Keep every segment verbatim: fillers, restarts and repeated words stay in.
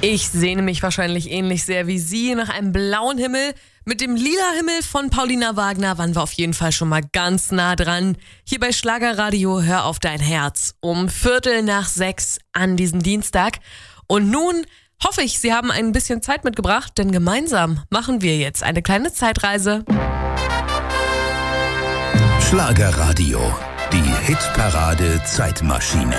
Ich sehne mich wahrscheinlich ähnlich sehr wie Sie nach einem blauen Himmel. Mit dem lila Himmel von Paulina Wagner waren wir auf jeden Fall schon mal ganz nah dran. Hier bei Schlagerradio Hör auf dein Herz um Viertel nach sechs an diesem Dienstag. Und nun hoffe ich, Sie haben ein bisschen Zeit mitgebracht, denn gemeinsam machen wir jetzt eine kleine Zeitreise. Schlagerradio, die Hitparade Zeitmaschine.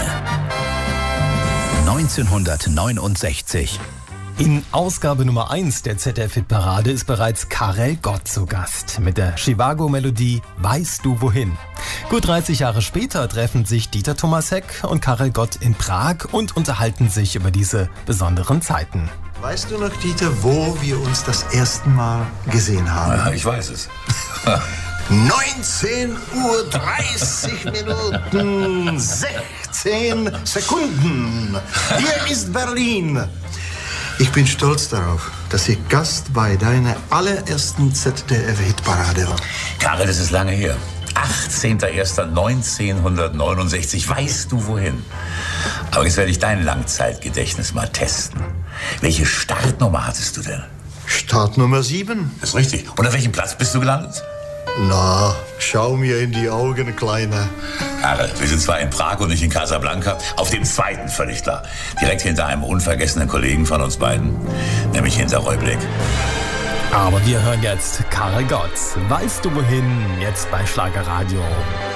neunzehnhundertneunundsechzig. In Ausgabe Nummer eins der Z D F-Hitparade ist bereits Karel Gott zu Gast mit der Chivago-Melodie Weißt du wohin? Gut dreißig Jahre später treffen sich Dieter Thomas Heck und Karel Gott in Prag und unterhalten sich über diese besonderen Zeiten. Weißt du noch, Dieter, wo wir uns das erste Mal gesehen haben? Ja, ich weiß es. neunzehn Uhr dreißig Minuten sechzehn Sekunden. Hier ist Berlin. Ich bin stolz darauf, dass ich Gast bei deiner allerersten Z D F-Hitparade war. Karel, das ist lange her. achtzehnter erster neunzehnhundertneunundsechzig. Weißt du wohin? Aber jetzt werde ich dein Langzeitgedächtnis mal testen. Welche Startnummer hattest du denn? Startnummer sieben. Das ist richtig. Und auf welchem Platz bist du gelandet? Na, schau mir in die Augen, Kleiner. Karel, wir sind zwar in Prag und nicht in Casablanca, auf dem zweiten völlig klar. Direkt hinter einem unvergessenen Kollegen von uns beiden, nämlich hinter Roy Black. Aber wir hören jetzt Karel Gott. Weißt du wohin? Jetzt bei Schlagerradio.